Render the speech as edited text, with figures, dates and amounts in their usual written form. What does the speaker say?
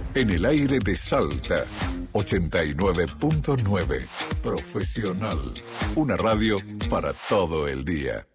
En el aire de Salta, 89.9. Profesional. Una radio para todo el día.